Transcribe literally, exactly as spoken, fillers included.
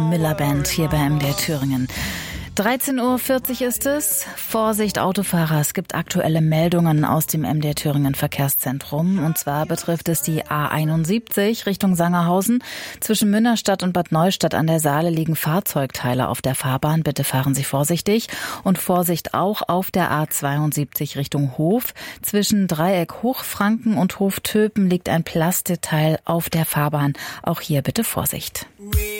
Miller Band hier bei M D R Thüringen. dreizehn Uhr vierzig ist es. Vorsicht Autofahrer, es gibt aktuelle Meldungen aus dem M D R Thüringen Verkehrszentrum. Und zwar betrifft es die A einundsiebzig Richtung Sangerhausen. Zwischen Münnerstadt und Bad Neustadt an der Saale liegen Fahrzeugteile auf der Fahrbahn. Bitte fahren Sie vorsichtig. Und Vorsicht auch auf der A zweiundsiebzig Richtung Hof. Zwischen Dreieck Hochfranken und Hof Töpen liegt ein Plastikteil auf der Fahrbahn. Auch hier bitte Vorsicht.